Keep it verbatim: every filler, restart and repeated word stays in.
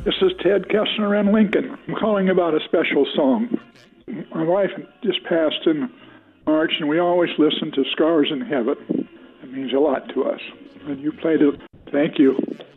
This is Ted Kessler in Lincoln. I'm calling about a special song. My wife just passed in March, and we always listen to Scars in Heaven. It means a lot to us. And you played it. Thank you.